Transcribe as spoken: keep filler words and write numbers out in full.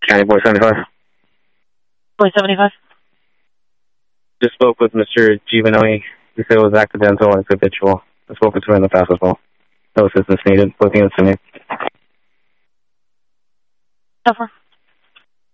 County Boy seventy-five. Boy seventy-five. Just spoke with Mister Giovanni. He said it was accidental and it's habitual. I spoke with him in the past as well. No assistance needed. Booking is to me. Over.